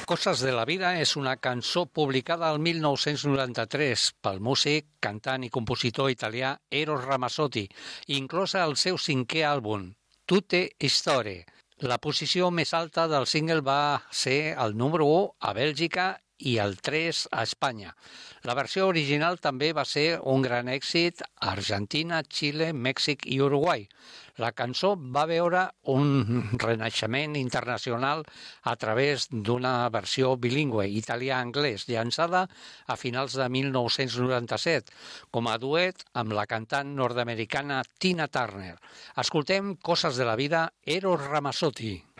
Coses de la vida és una cançó publicada el 1993 pel músic, cantant i compositor italià Eros Ramazzotti, inclosa al seu 5è àlbum, Tutte Storie. La posició més alta del single va ser el número 1 a Bèlgica i el 3 a Espanya. La versió original també va ser un gran èxit a Argentina, Xile, Mèxic i Uruguai. La cançó va veure un renaixement internacional a través d'una versió bilingüe italià-anglès llançada a finals de 1997 com a duet amb la cantant nord-americana Tina Turner. Escoltem Coses de la vida, Eros Ramazzotti.